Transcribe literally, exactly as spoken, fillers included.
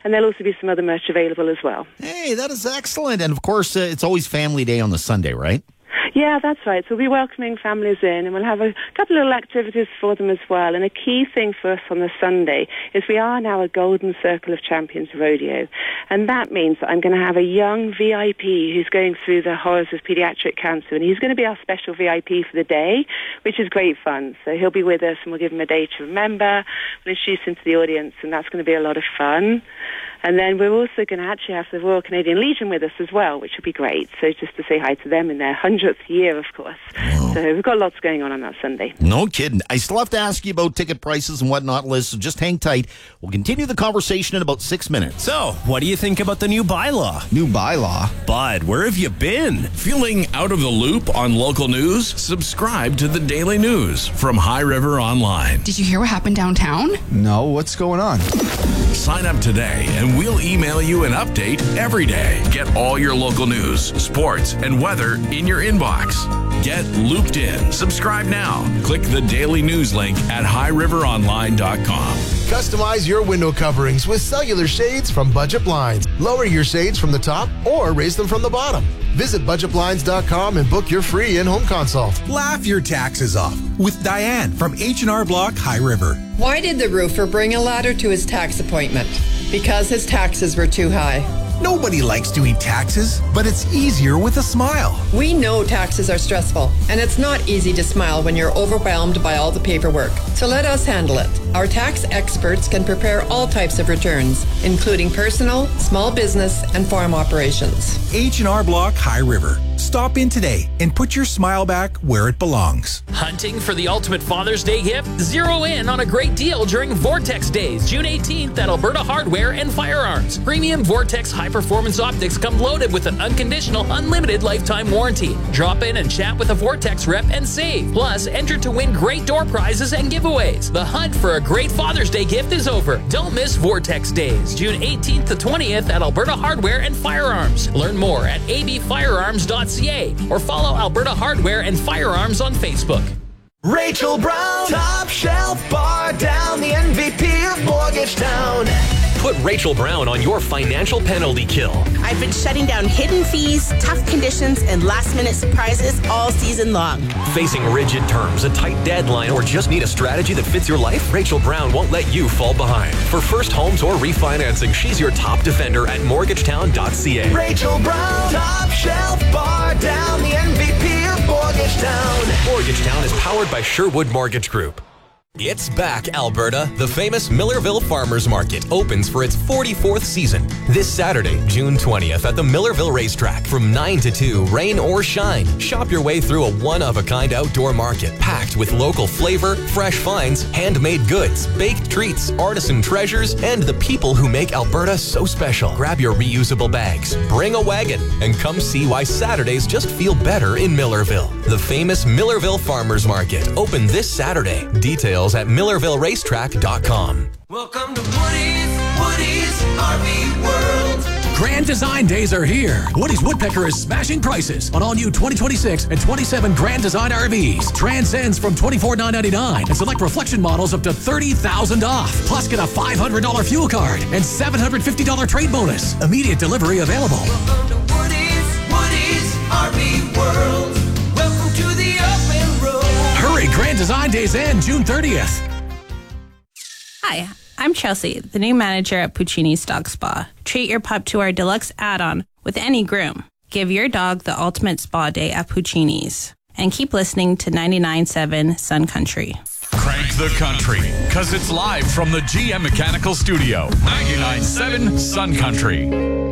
and there'll also be some other merch available as well. Hey, that is excellent. And, of course, uh, it's always Family Day on the Sunday, right? Yeah, that's right. So we'll be welcoming families in, and we'll have a couple of little activities for them as well. And a key thing for us on the Sunday is we are now a Golden Circle of Champions rodeo. And that means that I'm going to have a young V I P who's going through the horrors of pediatric cancer. And he's going to be our special V I P for the day, which is great fun. So he'll be with us, and we'll give him a day to remember. We'll introduce him to the audience, and that's going to be a lot of fun. And then we're also going to actually have the Royal Canadian Legion with us as well, which will be great. So just to say hi to them in their hundredth year, of course. Wow. So we've got lots going on on that Sunday. No kidding. I still have to ask you about ticket prices and whatnot, Liz, so just hang tight. We'll continue the conversation in about six minutes. So, what do you think about the new bylaw? New bylaw? Bud, where have you been? Feeling out of the loop on local news? Subscribe to the Daily News from High River Online. Did you hear what happened downtown? No, what's going on? Sign up today and we'll email you an update every day. Get all your local news, sports, and weather in your inbox. Get looped in. Subscribe now. Click the daily news link at high river online dot com. Customize your window coverings with cellular shades from Budget Blinds. Lower your shades from the top or raise them from the bottom. Visit budget blinds dot com and book your free in-home consult. Laugh your taxes off with Diane from H and R Block High River. Why did the roofer bring a ladder to his tax appointment? Because his taxes were too high. Nobody likes doing taxes, but it's easier with a smile. We know taxes are stressful, and it's not easy to smile when you're overwhelmed by all the paperwork. So let us handle it. Our tax experts can prepare all types of returns, including personal, small business, and farm operations. H and R Block High River. Stop in today and put your smile back where it belongs. Hunting for the ultimate Father's Day gift? Zero in on a great deal during Vortex Days, June eighteenth at Alberta Hardware and Firearms. Premium Vortex high-performance optics come loaded with an unconditional, unlimited lifetime warranty. Drop in and chat with a Vortex rep and save. Plus, enter to win great door prizes and giveaways. The hunt for a great Father's Day gift is over. Don't miss Vortex Days, June eighteenth to twentieth at Alberta Hardware and Firearms. Learn more at a b firearms dot c a or follow Alberta Hardware and Firearms on Facebook. Rachel Brown, top shelf bar down, the M V P of Mortgagetown. Put Rachel Brown on your financial penalty kill. I've been shutting down hidden fees, tough conditions, and last-minute surprises all season long. Facing rigid terms, a tight deadline, or just need a strategy that fits your life? Rachel Brown won't let you fall behind. For first homes or refinancing, she's your top defender at mortgagetown dot c a. Rachel Brown, top shelf bar down, the M V P of Mortgagetown. Mortgagetown is powered by Sherwood Mortgage Group. It's back, Alberta. The famous Millerville Farmers Market opens for its forty-fourth season this Saturday, June twentieth at the Millerville Racetrack from nine to two, rain or shine. Shop your way through a one-of-a-kind outdoor market packed with local flavor, fresh finds, handmade goods, baked treats, artisan treasures, and the people who make Alberta so special. Grab your reusable bags, bring a wagon, and come see why Saturdays just feel better in Millerville. The famous Millerville Farmers Market open this Saturday. Details at millerville racetrack dot com. Welcome to Woody's, Woody's R V World. Grand Design Days are here. Woody's Woodpecker is smashing prices on all new twenty twenty-six and twenty-seven Grand Design R Vs. Transcends from twenty-four thousand nine hundred ninety-nine dollars and select reflection models up to thirty thousand dollars off. Plus get a five hundred dollars fuel card and seven hundred fifty dollars trade bonus. Immediate delivery available. Welcome to Woody's, Woody's R V World. Welcome to the open road. Hurry, Grand Design Days end June thirtieth. Hi, I'm Chelsea, the new manager at Puccini's Dog Spa. Treat your pup to our deluxe add-on with any groom. Give your dog the ultimate spa day at Puccini's. And keep listening to ninety-nine point seven Sun Country. Crank the country, because it's live from the G M Mechanical Studio. ninety-nine point seven Sun Country.